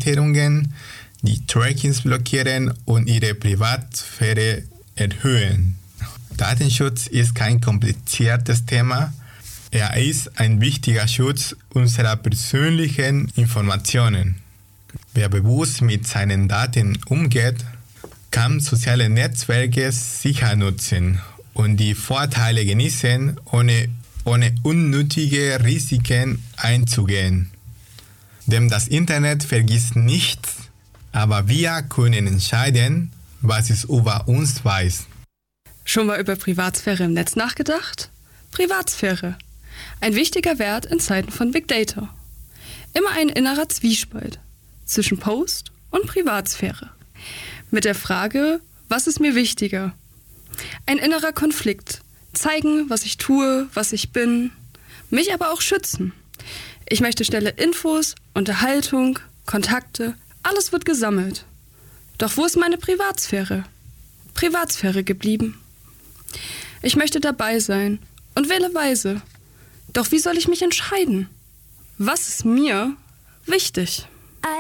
Einstellungen, die Trackings blockieren und ihre Privatsphäre erhöhen. Datenschutz ist kein kompliziertes Thema. Er ist ein wichtiger Schutz unserer persönlichen Informationen. Wer bewusst mit seinen Daten umgeht, kann soziale Netzwerke sicher nutzen und die Vorteile genießen, ohne unnötige Risiken einzugehen. Denn das Internet vergisst nichts, aber wir können entscheiden, was es über uns weiß. Schon mal über Privatsphäre im Netz nachgedacht? Privatsphäre. Ein wichtiger Wert in Zeiten von Big Data. Immer ein innerer Zwiespalt zwischen Post und Privatsphäre. Mit der Frage, was ist mir wichtiger? Ein innerer Konflikt. Zeigen, was ich tue, was ich bin. Mich aber auch schützen. Ich möchte schnelle Infos, Unterhaltung, Kontakte. Alles wird gesammelt. Doch wo ist meine Privatsphäre? Privatsphäre geblieben. Ich möchte dabei sein und wähle weise. Doch wie soll ich mich entscheiden? Was ist mir wichtig?